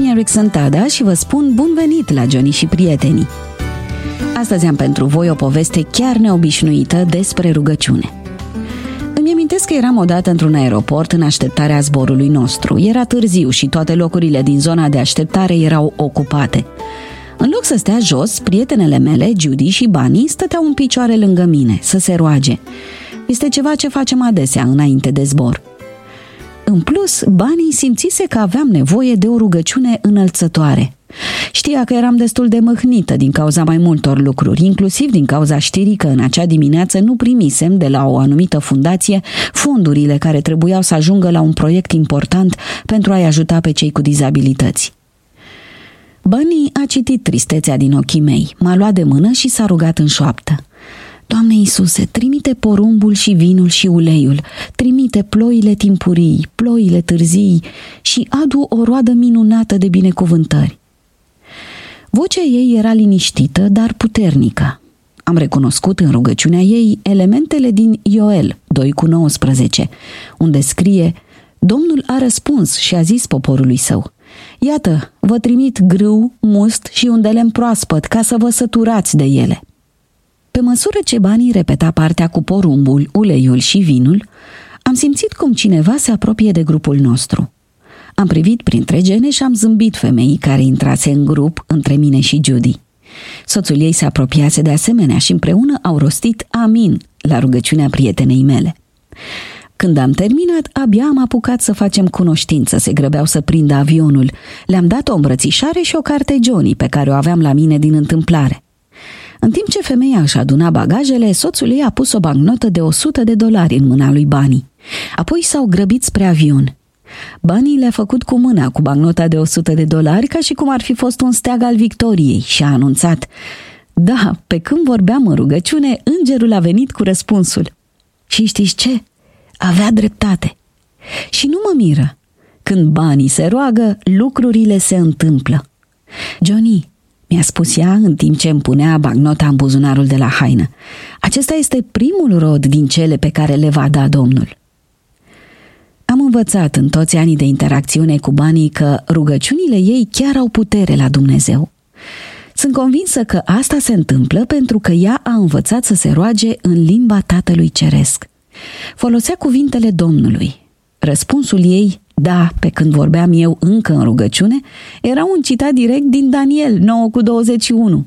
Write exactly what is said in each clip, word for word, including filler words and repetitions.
Erickson Tada și vă spun bun venit la Johnny și prietenii. Astăzi am pentru voi o poveste chiar neobișnuită despre rugăciune. Îmi amintesc că eram odată într-un aeroport în așteptarea zborului nostru. Era târziu și toate locurile din zona de așteptare erau ocupate. În loc să stea jos, prietenele mele, Judy și Bunny, stăteau în picioare lângă mine, să se roage. Este ceva ce facem adesea înainte de zbor. În plus, Bunny simțise că aveam nevoie de o rugăciune înălțătoare. Știa că eram destul de mâhnită din cauza mai multor lucruri, inclusiv din cauza știrii că în acea dimineață nu primisem de la o anumită fundație fondurile care trebuiau să ajungă la un proiect important pentru a-i ajuta pe cei cu dizabilități. Bunny a citit tristețea din ochii mei, m-a luat de mână și s-a rugat în șoaptă. Doamne Iisuse, trimite porumbul și vinul și uleiul, trimite ploile timpurii, ploile târzii și adu o roadă minunată de binecuvântări. Vocea ei era liniștită, dar puternică. Am recunoscut în rugăciunea ei elementele din Ioel doi cu nouăsprezece, unde scrie: Domnul a răspuns și a zis poporului său: Iată, vă trimit grâu, must și un de lemn proaspăt ca să vă săturați de ele. Pe măsură ce Bunny repeta partea cu porumbul, uleiul și vinul, am simțit cum cineva se apropie de grupul nostru. Am privit printre gene și am zâmbit femeii care intrase în grup între mine și Judy. Soțul ei se apropiase de asemenea și împreună au rostit amin la rugăciunea prietenei mele. Când am terminat, abia am apucat să facem cunoștință, se grăbeau să prindă avionul. Le-am dat o îmbrățișare și o carte Johnny pe care o aveam la mine din întâmplare. În timp ce femeia își aduna bagajele, soțul ei a pus o bancnotă de o sută de dolari în mâna lui Bunny. Apoi s-au grăbit spre avion. Bunny le-a făcut cu mâna cu bancnota de o sută de dolari ca și cum ar fi fost un steag al victoriei și a anunțat: Da, pe când vorbeam în rugăciune, îngerul a venit cu răspunsul. Și știți ce? Avea dreptate. Și nu mă miră. Când Bunny se roagă, lucrurile se întâmplă. Johnny, mi-a spus ea în timp ce îmi punea bancnota în buzunarul de la haină, acesta este primul rod din cele pe care le va da Domnul. Am învățat în toți anii de interacțiune cu Bunny că rugăciunile ei chiar au putere la Dumnezeu. Sunt convinsă că asta se întâmplă pentru că ea a învățat să se roage în limba Tatălui Ceresc. Folosea cuvintele Domnului. Răspunsul ei, da, pe când vorbeam eu încă în rugăciune, era un citat direct din Daniel nouă cu douăzeci și unu.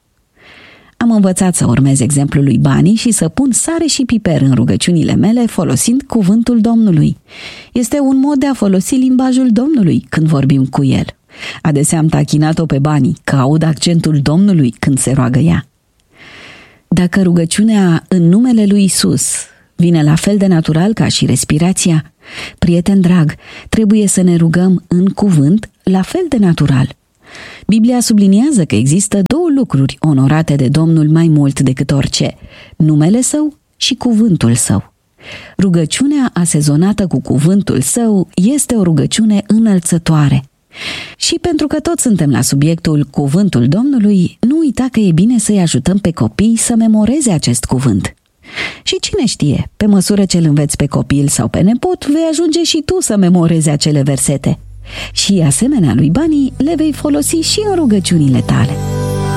Am învățat să urmez exemplul lui Bunny și să pun sare și piper în rugăciunile mele folosind cuvântul Domnului. Este un mod de a folosi limbajul Domnului când vorbim cu el. Adesea am tachinat-o pe Bunny că aud accentul Domnului când se roagă ea. Dacă rugăciunea în numele lui Isus vine la fel de natural ca și respirația, prieten drag, trebuie să ne rugăm în cuvânt la fel de natural. Biblia subliniază că există două lucruri onorate de Domnul mai mult decât orice: numele Său și cuvântul Său. Rugăciunea asezonată cu cuvântul Său este o rugăciune înălțătoare. Și pentru că toți suntem la subiectul cuvântul Domnului, nu uita că e bine să-i ajutăm pe copii să memoreze acest cuvânt. Și cine știe, pe măsură ce îl înveți pe copil sau pe nepot, vei ajunge și tu să memorezi acele versete. Și asemenea lui Bunny, le vei folosi și în rugăciunile tale.